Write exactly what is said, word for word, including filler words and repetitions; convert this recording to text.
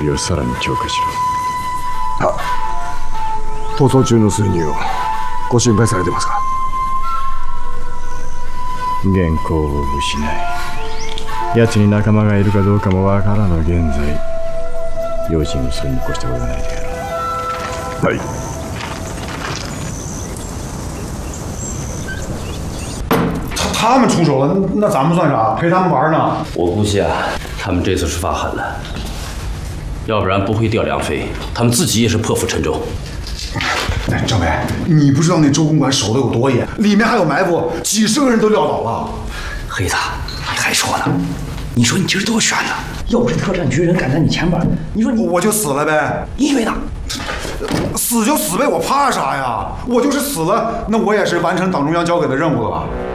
備をさらに強化しろ。 は逃走中の数人をご心配されてますか？ 原稿を失い、奴に仲間がいるかどうかもわからぬ現在、用心をするに越したことがないであろう。 はい。他他们出手了，那咱们算啥？陪他们玩呢？ 我估计啊，他们这次是发狠了，要不然不会调梁飞，他们自己也是破釜沉舟。 哎，张伟，你不知道那周公馆守得有多严，里面还有埋伏，几十个人都撂倒了。 黑子，你还说呢？你说你今儿多悬呢？要不是特战局人赶在你前边，你说你我就死了呗。 你以为呢？ 死就死呗，我怕啥呀？我就是死了，那我也是完成党中央交给的任务了吧？